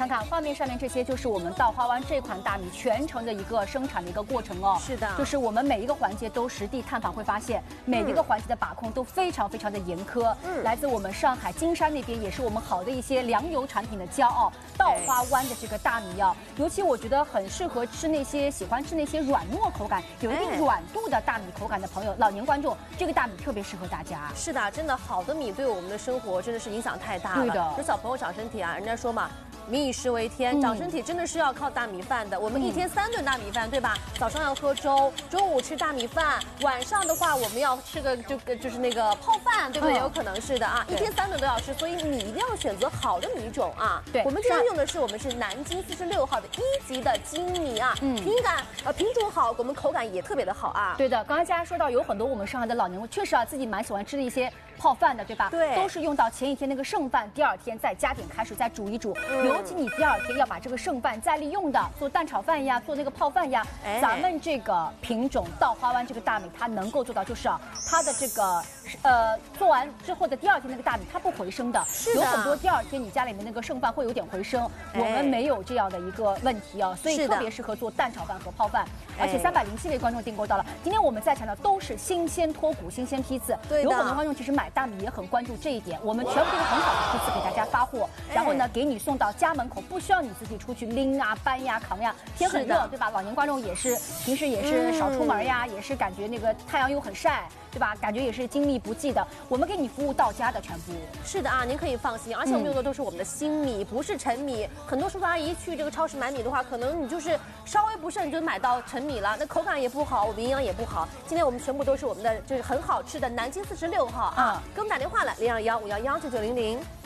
看看画面上面这些，就是我们稻花湾这款大米全程的一个生产的一个过程哦。 是的， 就是我们每一个环节都实地探访，会发现每一个环节的把控都非常非常的严苛。来自我们上海金山那边，也是我们好的一些粮油产品的骄傲，稻花湾的这个大米啊，尤其我觉得很适合吃那些喜欢吃那些软糯口感、有一定软度的大米口感的朋友，老年观众，这个大米特别适合大家。 是的，真的好的米对我们的生活真的是影响太大了。 对的， 说小朋友长身体啊，人家说嘛。民以食为天，长身体真的是要靠大米饭的。我们一天3顿大米饭，对吧？早上要喝粥，中午吃大米饭，晚上的话我们要吃个就是那个泡饭，对不对？有可能是的啊，一天3顿都要吃，所以你一定要选择好的米种啊。对，我们这边用的是我们是南京46号的1级的精米啊，品种好，我们口感也特别的好啊。 对的，刚才佳佳说到有很多我们上海的老年人确实啊自己蛮喜欢吃的一些泡饭的，对吧？ 对， 都是用到前一天那个剩饭，第2天再加点开水再煮一煮。尤其你第2天要把这个剩饭再利用的做蛋炒饭呀，做那个泡饭呀。咱们这个品种稻花湾这个大米，它能够做到就是啊，它的这个做完之后的第2天那个大米它不回升的，有很多第2天你家里面那个剩饭会有点回升，我们没有这样的一个问题啊，所以特别适合做蛋炒饭和泡饭。而且307位观众订购到了，今天我们再强调都是新鲜脱骨、新鲜批次。有很多观众其实买大米也很关注这一点，我们全部都是很好的批次给大家发货，然后呢给你送到家门口，不需要你自己出去拎啊、搬呀、扛呀。天很热，对吧？老年观众也是平时也是少出门呀，也是感觉那个太阳又很晒，对吧？感觉也是精力不济的，我们给你服务到家的全部。 是的啊，您可以放心，而且我们用的都是我们的新米，不是陈米。很多叔叔阿姨去这个超市买米的话，可能你就是稍微不慎你就买到陈米了，那口感也不好，我们营养也不好。今天我们全部都是我们的就是很好吃的南京46号啊，给我们打电话来021-511-9900。